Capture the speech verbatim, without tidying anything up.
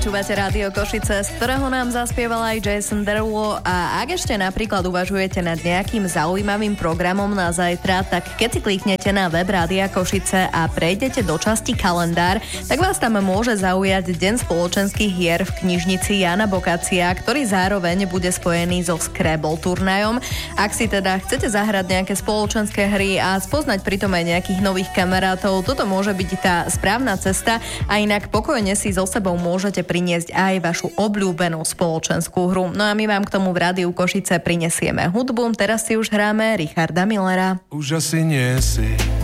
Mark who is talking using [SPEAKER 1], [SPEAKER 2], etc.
[SPEAKER 1] Počúvate Rádio Košice, z ktorého nám zaspieval aj Jason Derulo, a ak ešte napríklad uvažujete nad nejakým zaujímavým programom na zajtra, tak keď si kliknete na web Rádia Košice a prejdete do časti kalendár, tak vás tam môže zaujať Deň spoločenských hier v knižnici Jana Bokácia, ktorý zároveň bude spojený so Scrabble turnajom. Ak si teda chcete zahrať nejaké spoločenské hry a spoznať pritom aj nejakých nových kamarátov, toto môže byť tá správna cesta, a inak pokojne si so sebou môžete priniesť aj vašu obľúbenú spoločenskú hru. No a my vám k tomu v Rádiu Košice prinesieme hudbu. Teraz si už hráme Richarda Millera.
[SPEAKER 2] Už asi nie si